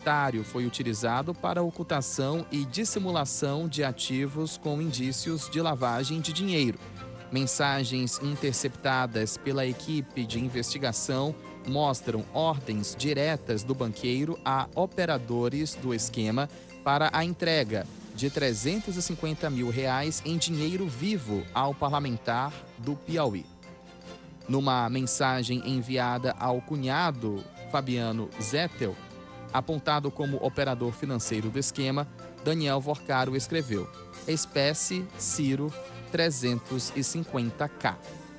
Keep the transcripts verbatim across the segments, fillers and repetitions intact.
instrumentário foi utilizado para ocultação e dissimulação de ativos com indícios de lavagem de dinheiro. Mensagens interceptadas pela equipe de investigação mostram ordens diretas do banqueiro a operadores do esquema para a entrega de trezentos e cinquenta mil reais em dinheiro vivo ao parlamentar do Piauí. Numa mensagem enviada ao cunhado Fabiano Zettel, apontado como operador financeiro do esquema, Daniel Vorcaro escreveu: espécie Ciro trezentos e cinquenta K.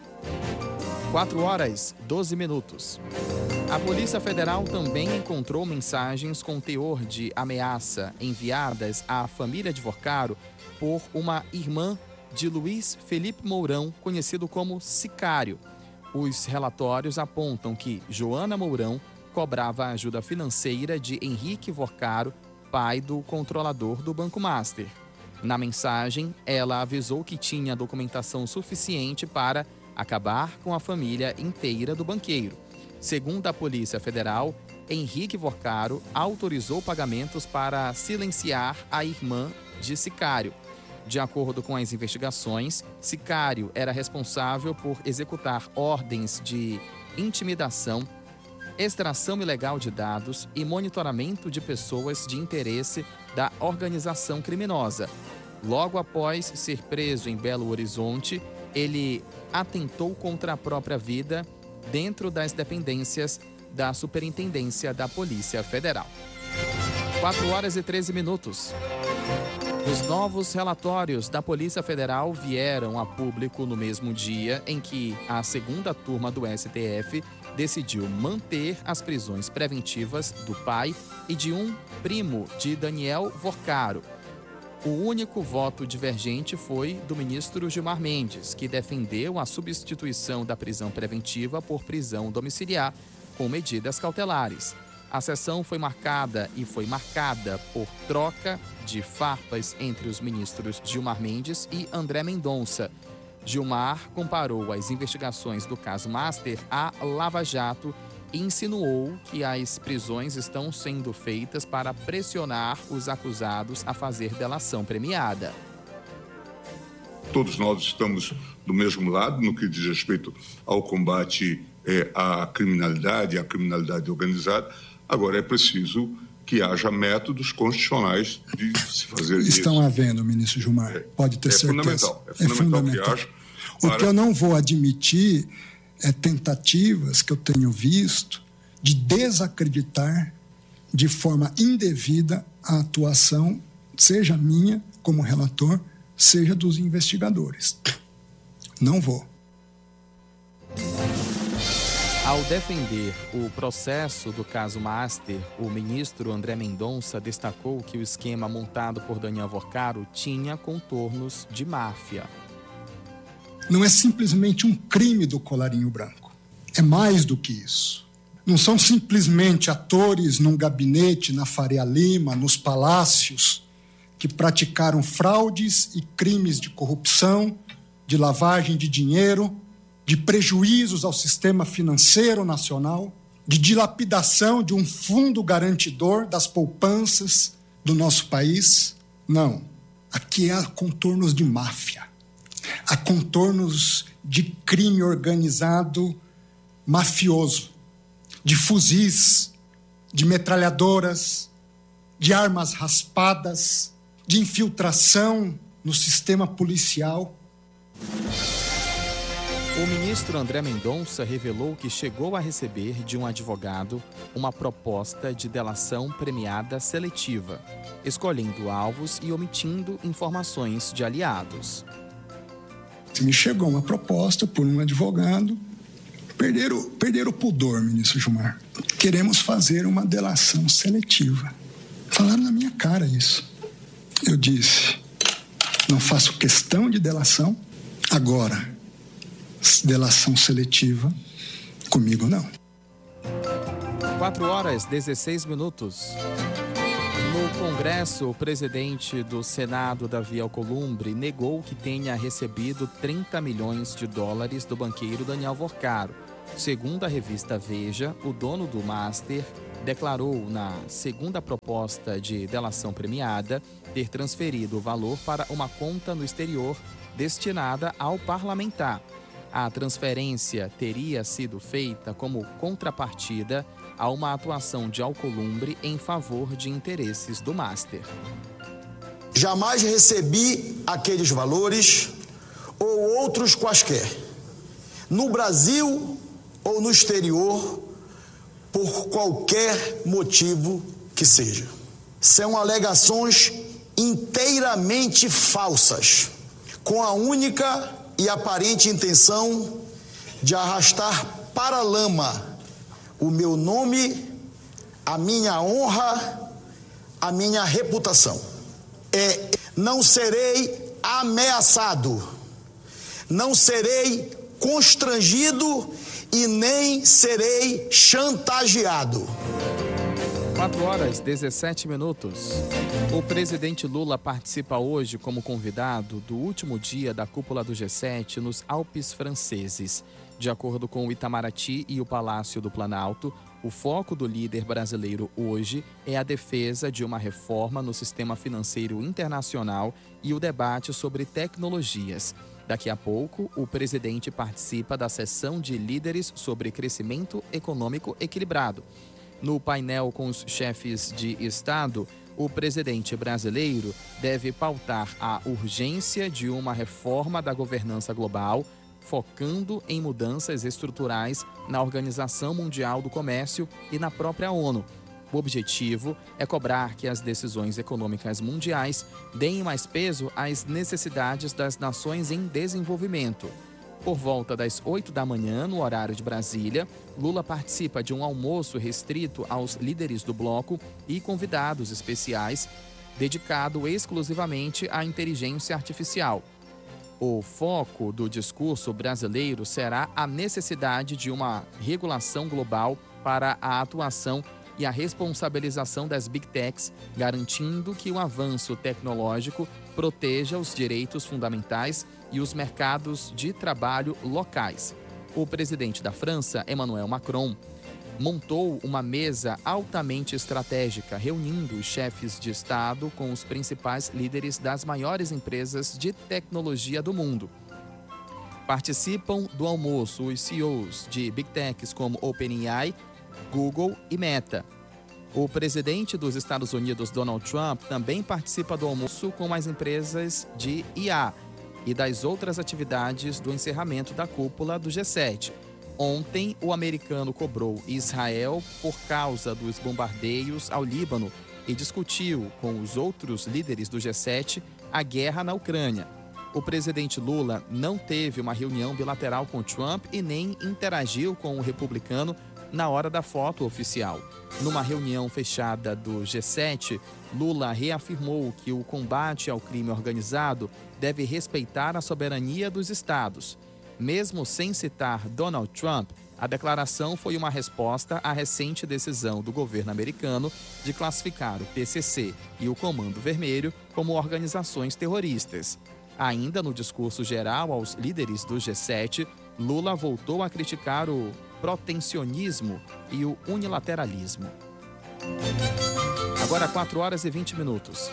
quatro horas, doze minutos. A Polícia Federal também encontrou mensagens com teor de ameaça enviadas à família de Vorcaro por uma irmã de Luiz Felipe Mourão, conhecido como Sicário. Os relatórios apontam que Joana Mourão cobrava ajuda financeira de Henrique Vorcaro, pai do controlador do Banco Master. Na mensagem, ela avisou que tinha documentação suficiente para acabar com a família inteira do banqueiro. Segundo a Polícia Federal, Henrique Vorcaro autorizou pagamentos para silenciar a irmã de Sicário. De acordo com as investigações, Sicário era responsável por executar ordens de intimidação, extração ilegal de dados e monitoramento de pessoas de interesse da organização criminosa. Logo após ser preso em Belo Horizonte, ele atentou contra a própria vida dentro das dependências da Superintendência da Polícia Federal. quatro horas e treze minutos. Os novos relatórios da Polícia Federal vieram a público no mesmo dia em que a segunda turma do S T F decidiu manter as prisões preventivas do pai e de um primo de Daniel Vorcaro. O único voto divergente foi do ministro Gilmar Mendes, que defendeu a substituição da prisão preventiva por prisão domiciliar com medidas cautelares. A sessão foi marcada e foi marcada por troca de farpas entre os ministros Gilmar Mendes e André Mendonça. Gilmar comparou as investigações do caso Master à Lava Jato e insinuou que as prisões estão sendo feitas para pressionar os acusados a fazer delação premiada. Todos nós estamos do mesmo lado no que diz respeito ao combate é, à criminalidade, à criminalidade organizada. Agora é preciso que haja métodos constitucionais de se fazer isso. Estão havendo, ministro Gilmar, é, pode ter é certeza. Fundamental, é fundamental, é fundamental que haja. Para... O que eu não vou admitir é tentativas que eu tenho visto de desacreditar de forma indevida a atuação, seja minha como relator, seja dos investigadores. Não vou. Ao defender o processo do caso Master, o ministro André Mendonça destacou que o esquema montado por Daniel Vorcaro tinha contornos de máfia. Não é simplesmente um crime do colarinho branco. É mais do que isso. Não são simplesmente atores num gabinete, na Faria Lima, nos palácios, que praticaram fraudes e crimes de corrupção, de lavagem de dinheiro, de prejuízos ao sistema financeiro nacional, de dilapidação de um fundo garantidor das poupanças do nosso país. Não. Aqui há contornos de máfia. Há contornos de crime organizado mafioso, de fuzis, de metralhadoras, de armas raspadas, de infiltração no sistema policial. O ministro André Mendonça revelou que chegou a receber de um advogado uma proposta de delação premiada seletiva, escolhendo alvos e omitindo informações de aliados. Me chegou uma proposta por um advogado. Perderam, perderam o pudor, ministro Gilmar. Queremos fazer uma delação seletiva. Falaram na minha cara isso. Eu disse, não faço questão de delação. Agora, delação seletiva, comigo não. quatro horas, dezesseis minutos. No Congresso, o presidente do Senado, Davi Alcolumbre, negou que tenha recebido trinta milhões de dólares do banqueiro Daniel Vorcaro. Segundo a revista Veja, o dono do Master declarou na segunda proposta de delação premiada ter transferido o valor para uma conta no exterior destinada ao parlamentar. A transferência teria sido feita como contrapartida a uma atuação de Alcolumbre em favor de interesses do Master. Jamais recebi aqueles valores ou outros quaisquer, no Brasil ou no exterior, por qualquer motivo que seja. São alegações inteiramente falsas, com a única e aparente intenção de arrastar para a lama o meu nome, a minha honra, a minha reputação. É, não serei ameaçado, não serei constrangido e nem serei chantageado. quatro horas e dezessete minutos. O presidente Lula participa hoje como convidado do último dia da cúpula do G sete nos Alpes franceses. De acordo com o Itamaraty e o Palácio do Planalto, o foco do líder brasileiro hoje é a defesa de uma reforma no sistema financeiro internacional e o debate sobre tecnologias. Daqui a pouco, o presidente participa da sessão de líderes sobre crescimento econômico equilibrado. No painel com os chefes de Estado, o presidente brasileiro deve pautar a urgência de uma reforma da governança global, focando em mudanças estruturais na Organização Mundial do Comércio e na própria ONU. O objetivo é cobrar que as decisões econômicas mundiais deem mais peso às necessidades das nações em desenvolvimento. Por volta das oito da manhã, no horário de Brasília, Lula participa de um almoço restrito aos líderes do bloco e convidados especiais, dedicado exclusivamente à inteligência artificial. O foco do discurso brasileiro será a necessidade de uma regulação global para a atuação e a responsabilização das Big Techs, garantindo que o avanço tecnológico proteja os direitos fundamentais e os mercados de trabalho locais. O presidente da França, Emmanuel Macron, montou uma mesa altamente estratégica, reunindo os chefes de Estado com os principais líderes das maiores empresas de tecnologia do mundo. Participam do almoço os C E Os de Big Techs como OpenAI, Google e Meta. O presidente dos Estados Unidos, Donald Trump, também participa do almoço com as empresas de I A e das outras atividades do encerramento da cúpula do G sete. Ontem, o americano cobrou Israel por causa dos bombardeios ao Líbano e discutiu com os outros líderes do G sete a guerra na Ucrânia. O presidente Lula não teve uma reunião bilateral com Trump e nem interagiu com o republicano na hora da foto oficial. Numa reunião fechada do G sete, Lula reafirmou que o combate ao crime organizado deve respeitar a soberania dos estados. Mesmo sem citar Donald Trump, a declaração foi uma resposta à recente decisão do governo americano de classificar o P C C e o Comando Vermelho como organizações terroristas. Ainda no discurso geral aos líderes do G sete, Lula voltou a criticar o protecionismo e o unilateralismo. Agora, quatro horas e vinte minutos.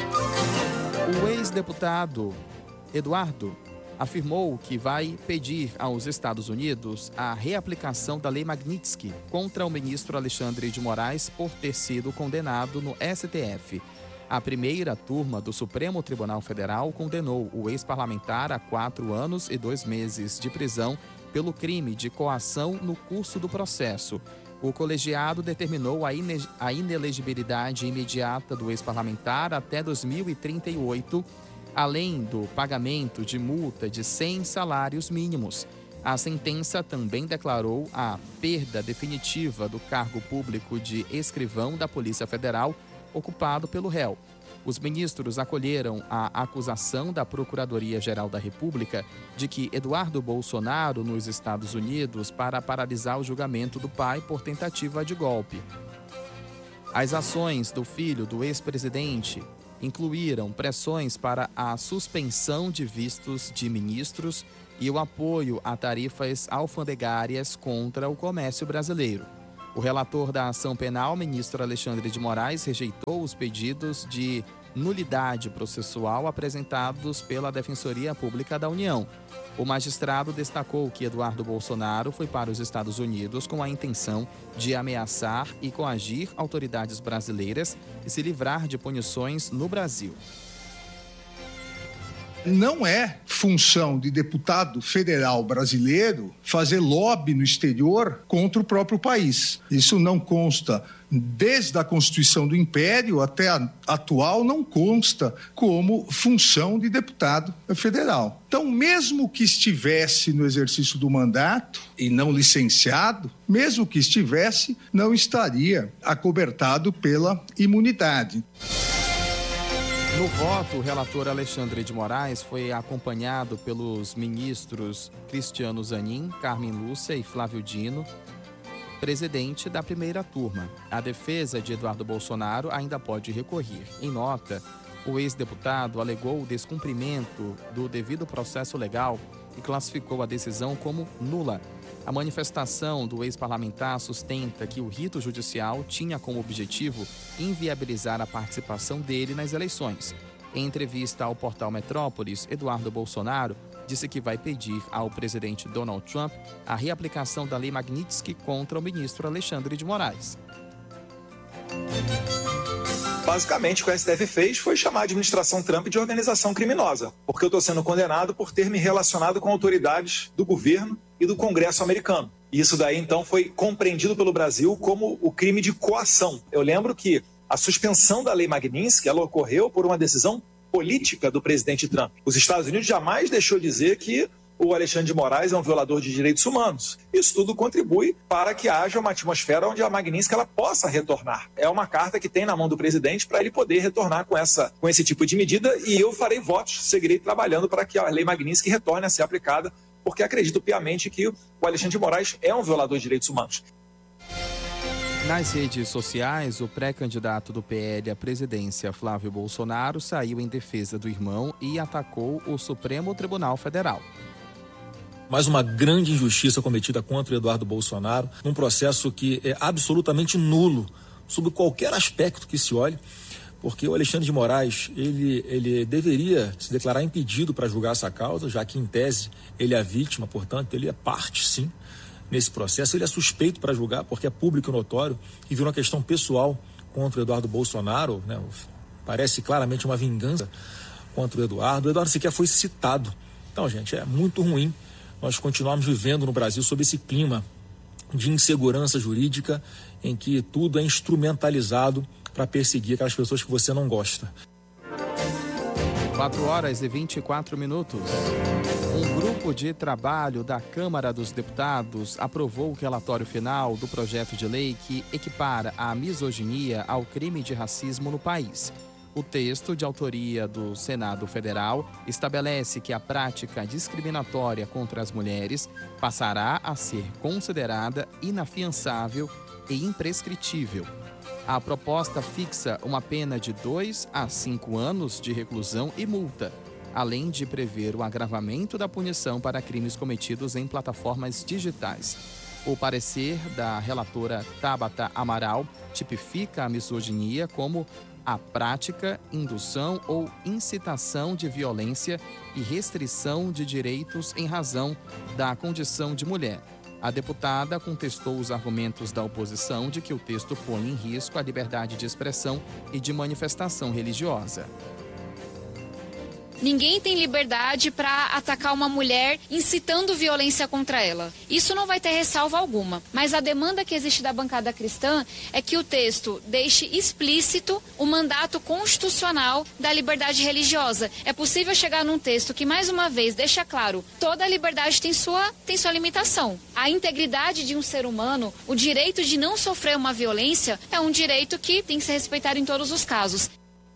O ex-deputado Eduardo afirmou que vai pedir aos Estados Unidos a reaplicação da Lei Magnitsky contra o ministro Alexandre de Moraes por ter sido condenado no S T F. A primeira turma do Supremo Tribunal Federal condenou o ex-parlamentar a quatro anos e dois meses de prisão pelo crime de coação no curso do processo. O colegiado determinou a, ine- a inelegibilidade imediata do ex-parlamentar até dois mil e trinta e oito, além do pagamento de multa de cem salários mínimos. A sentença também declarou a perda definitiva do cargo público de escrivão da Polícia Federal, ocupado pelo réu. Os ministros acolheram a acusação da Procuradoria-Geral da República de que Eduardo Bolsonaro nos Estados Unidos para paralisar o julgamento do pai por tentativa de golpe. As ações do filho do ex-presidente incluíram pressões para a suspensão de vistos de ministros e o apoio a tarifas alfandegárias contra o comércio brasileiro. O relator da ação penal, ministro Alexandre de Moraes, rejeitou os pedidos de nulidade processual apresentados pela Defensoria Pública da União. O magistrado destacou que Eduardo Bolsonaro foi para os Estados Unidos com a intenção de ameaçar e coagir autoridades brasileiras e se livrar de punições no Brasil. Não é função de deputado federal brasileiro fazer lobby no exterior contra o próprio país. Isso não consta, desde a Constituição do Império até a atual, não consta como função de deputado federal. Então, mesmo que estivesse no exercício do mandato e não licenciado, mesmo que estivesse, não estaria acobertado pela imunidade. No voto, o relator Alexandre de Moraes foi acompanhado pelos ministros Cristiano Zanin, Carmen Lúcia e Flávio Dino, presidente da primeira turma. A defesa de Eduardo Bolsonaro ainda pode recorrer. Em nota, o ex-deputado alegou o descumprimento do devido processo legal e classificou a decisão como nula. A manifestação do ex-parlamentar sustenta que o rito judicial tinha como objetivo inviabilizar a participação dele nas eleições. Em entrevista ao portal Metrópolis, Eduardo Bolsonaro disse que vai pedir ao presidente Donald Trump a reaplicação da Lei Magnitsky contra o ministro Alexandre de Moraes. Basicamente, o que o S T F fez foi chamar a administração Trump de organização criminosa, porque eu estou sendo condenado por ter me relacionado com autoridades do governo e do Congresso americano. E isso daí, então, foi compreendido pelo Brasil como o crime de coação. Eu lembro que a suspensão da Lei Magnitsky, ela ocorreu por uma decisão política do presidente Trump. Os Estados Unidos jamais deixou dizer que o Alexandre de Moraes é um violador de direitos humanos. Isso tudo contribui para que haja uma atmosfera onde a Magnitsky ela possa retornar. É uma carta que tem na mão do presidente para ele poder retornar com, essa, com esse tipo de medida, e eu farei votos, seguirei trabalhando para que a Lei Magnitsky retorne a ser aplicada, porque acredito piamente que o Alexandre de Moraes é um violador de direitos humanos. Nas redes sociais, o pré-candidato do P L à presidência, Flávio Bolsonaro, saiu em defesa do irmão e atacou o Supremo Tribunal Federal. Mais uma grande injustiça cometida contra o Eduardo Bolsonaro, num processo que é absolutamente nulo, sob qualquer aspecto que se olhe, porque o Alexandre de Moraes, ele, ele deveria se declarar impedido para julgar essa causa, já que, em tese, ele é a vítima, portanto, ele é parte, sim, nesse processo. Ele é suspeito para julgar, porque é público e notório, e virou uma questão pessoal contra o Eduardo Bolsonaro, né? Parece claramente uma vingança contra o Eduardo. O Eduardo sequer foi citado. Então, gente, é muito ruim nós continuarmos vivendo no Brasil sob esse clima de insegurança jurídica em que tudo é instrumentalizado para perseguir aquelas pessoas que você não gosta. quatro horas e vinte e quatro minutos. Um grupo de trabalho da Câmara dos Deputados aprovou o relatório final do projeto de lei que equipara a misoginia ao crime de racismo no país. O texto, de autoria do Senado Federal, estabelece que a prática discriminatória contra as mulheres passará a ser considerada inafiançável e imprescritível. A proposta fixa uma pena de dois a cinco anos de reclusão e multa, além de prever o agravamento da punição para crimes cometidos em plataformas digitais. O parecer da relatora Tabata Amaral tipifica a misoginia como a prática, indução ou incitação de violência e restrição de direitos em razão da condição de mulher. A deputada contestou os argumentos da oposição de que o texto põe em risco a liberdade de expressão e de manifestação religiosa. Ninguém tem liberdade para atacar uma mulher incitando violência contra ela. Isso não vai ter ressalva alguma. Mas a demanda que existe da bancada cristã é que o texto deixe explícito o mandato constitucional da liberdade religiosa. É possível chegar num texto que, mais uma vez, deixa claro, toda liberdade tem sua, tem sua limitação. A integridade de um ser humano, o direito de não sofrer uma violência, é um direito que tem que ser respeitado em todos os casos.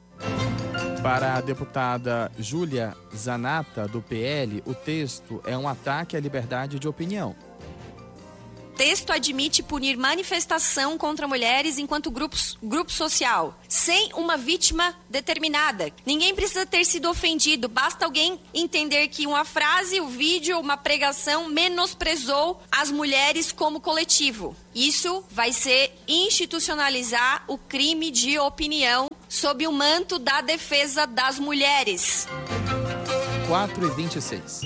Para a deputada Júlia Zanata, do P L, o texto é um ataque à liberdade de opinião. texto admite punir manifestação contra mulheres enquanto grupos, grupo social, sem uma vítima determinada. Ninguém precisa ter sido ofendido, basta alguém entender que uma frase, o um vídeo, uma pregação menosprezou as mulheres como coletivo. Isso vai ser institucionalizar o crime de opinião sob o manto da defesa das mulheres. quatro e vinte e seis.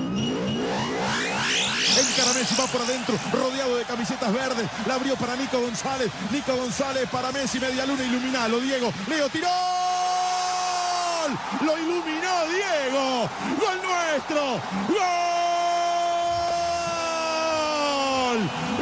Encara Messi, va por adentro, rodeado de camisetas verdes, la abrió para Nico González, Nico González para Messi, media luna, iluminalo, Diego, Leo tiró, lo iluminó Diego, gol nuestro, gol,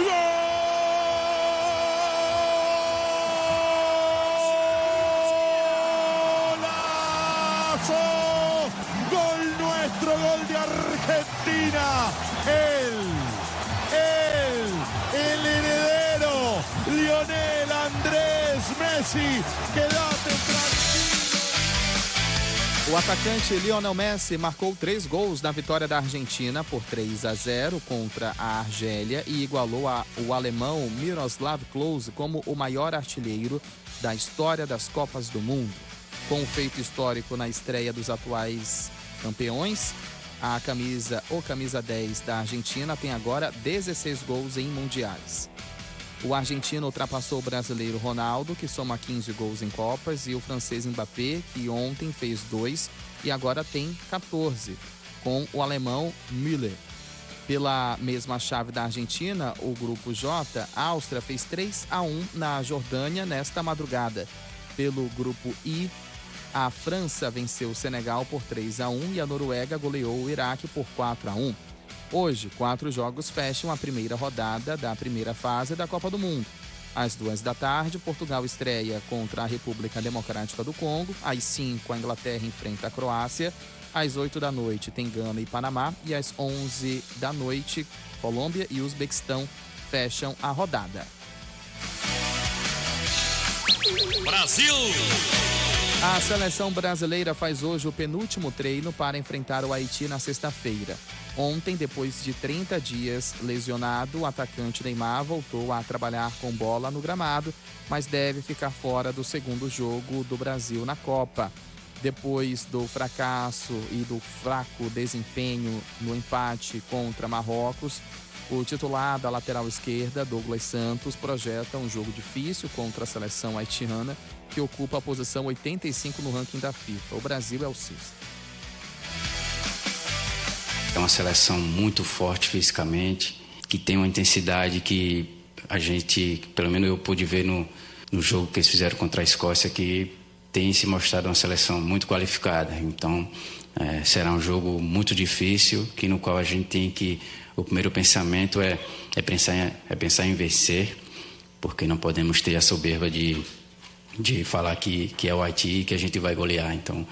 golazo, gol nuestro, gol de Argentina. Él, él, el heredero, Lionel Andrés Messi, quédate tranquilo. O atacante Lionel Messi marcou três gols na vitória da Argentina por três a zero contra a Argélia e igualou a, o alemão Miroslav Klose como o maior artilheiro da história das Copas do Mundo. Com um feito histórico na estreia dos atuais campeões, a camisa ou camisa dez da Argentina tem agora dezesseis gols em mundiais. O argentino ultrapassou o brasileiro Ronaldo, que soma quinze gols em Copas, e o francês Mbappé, que ontem fez dois e agora tem quatorze, com o alemão Müller. Pela mesma chave da Argentina, o grupo J, a Áustria fez três a um na Jordânia nesta madrugada. Pelo grupo I, a França venceu o Senegal por três a um e a Noruega goleou o Iraque por quatro a um. Hoje, quatro jogos fecham a primeira rodada da primeira fase da Copa do Mundo. Às duas da tarde, Portugal estreia contra a República Democrática do Congo. Às cinco, a Inglaterra enfrenta a Croácia. Às oito da noite, tem Gana e Panamá. E às onze da noite, Colômbia e Uzbequistão fecham a rodada. Brasil! A seleção brasileira faz hoje o penúltimo treino para enfrentar o Haiti na sexta-feira. Ontem, depois de trinta dias lesionado, o atacante Neymar voltou a trabalhar com bola no gramado, mas deve ficar fora do segundo jogo do Brasil na Copa. Depois do fracasso e do fraco desempenho no empate contra Marrocos, o titular da lateral esquerda, Douglas Santos, projeta um jogo difícil contra a seleção haitiana, que ocupa a posição oitenta e cinco no ranking da FIFA. O Brasil é o sexto. É uma seleção muito forte fisicamente, que tem uma intensidade que a gente, pelo menos eu pude ver no, no jogo que eles fizeram contra a Escócia, que tem se mostrado uma seleção muito qualificada. Então, é, será um jogo muito difícil, que no qual a gente tem que... O primeiro pensamento é, é, pensar, em, é pensar em vencer, porque não podemos ter a soberba de, de falar que, que é o Haiti e que a gente vai golear. Então...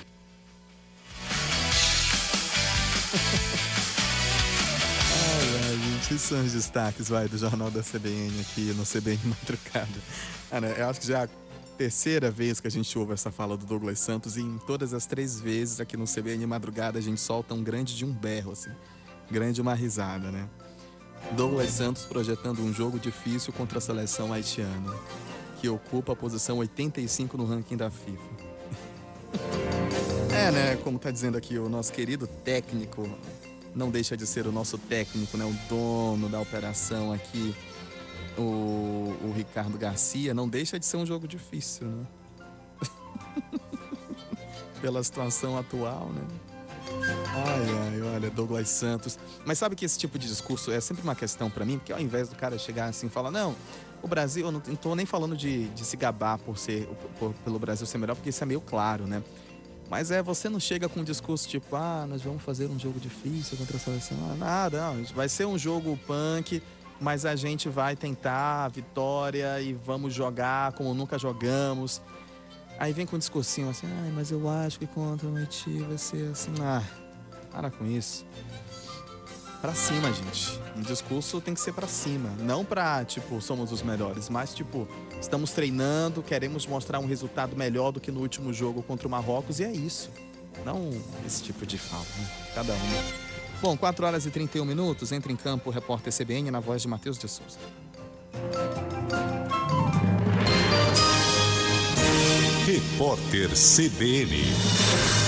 Esses são os destaques, vai, do Jornal da C B N aqui no C B N Madrugada. Cara, eu acho que já é a terceira vez que a gente ouve essa fala do Douglas Santos, e em todas as três vezes aqui no C B N Madrugada a gente solta um grande de um berro, assim. Grande uma risada, né? Douglas Santos projetando um jogo difícil contra a seleção haitiana, que ocupa a posição oitenta e cinco no ranking da FIFA. É, né? Como tá dizendo aqui o nosso querido técnico, não deixa de ser o nosso técnico, né? O dono da operação aqui, o, o Ricardo Garcia, não deixa de ser um jogo difícil, né? Pela situação atual, né? Ai, ai, olha, Douglas Santos. Mas sabe que esse tipo de discurso é sempre uma questão pra mim, porque ao invés do cara chegar assim e falar, não, o Brasil, eu não tô nem falando de, de se gabar por ser, por, pelo Brasil ser melhor, porque isso é meio claro, né? Mas é, você não chega com um discurso tipo, ah, nós vamos fazer um jogo difícil contra a seleção. Ah, nada, não, vai ser um jogo punk, mas a gente vai tentar a vitória e vamos jogar como nunca jogamos. Aí vem com um discursinho assim, ah, mas eu acho que contra o Haiti vai ser assim. Ah, para com isso. Pra cima, gente. O discurso tem que ser pra cima. Não pra, tipo, somos os melhores, mas, tipo, estamos treinando, queremos mostrar um resultado melhor do que no último jogo contra o Marrocos, e é isso. Não esse tipo de fala, né? Cada um. Bom, quatro horas e trinta e um minutos, entra em campo o repórter C B N na voz de Matheus de Souza. Repórter C B N.